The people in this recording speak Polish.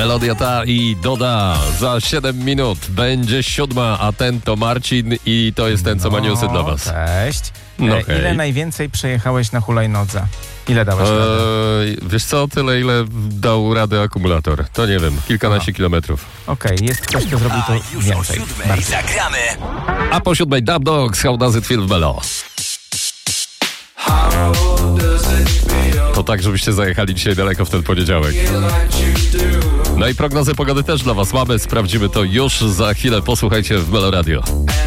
Melodia ta i Doda. Za 7 minut będzie 7, a ten to Marcin i to jest ten, co ma newsy dla was. Cześć. No Ile hej. najwięcej przejechałeś na hulajnodze? Ile dałeś radę? Wiesz co, tyle ile dał radę akumulator. To nie wiem, kilkanaście kilometrów. Okej, jest ktoś, kto zrobił to Już o więcej. 7 Bardzo. zagramy. A po 7 Dub Dogs, How Does It Feel w Melo. To tak, żebyście zajechali dzisiaj daleko w ten poniedziałek. No i prognozy pogody też dla was mamy. Sprawdzimy to już za chwilę. Posłuchajcie w Melo Radio.